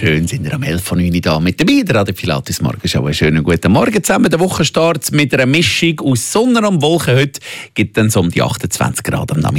Schön sind wir am 11.09 Uhr da mit dabei. Der Radio Pilatus Morgenshow. Einen schönen guten Morgen zusammen. Der Wochenstart mit einer Mischung aus Sonne und Wolken heute gibt dann so um die 28 Grad am Nachmittag.